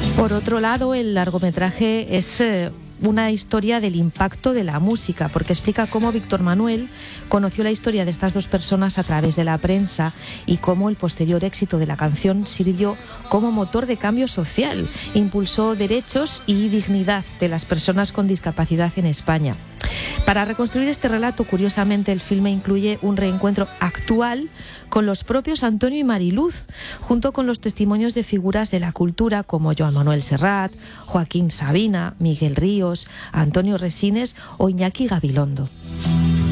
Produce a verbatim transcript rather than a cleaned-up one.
Por otro lado, el largometraje es eh, una historia del impacto de la música, porque explica cómo Víctor Manuel conoció la historia de estas dos personas a través de la prensa y cómo el posterior éxito de la canción sirvió como motor de cambio social, impulsó derechos y dignidad de las personas con discapacidad en España. Para reconstruir este relato, curiosamente, el filme incluye un reencuentro actual con los propios Antonio y Mariluz, junto con los testimonios de figuras de la cultura como Joan Manuel Serrat, Joaquín Sabina, Miguel Ríos, Antonio Resines o Iñaki Gabilondo.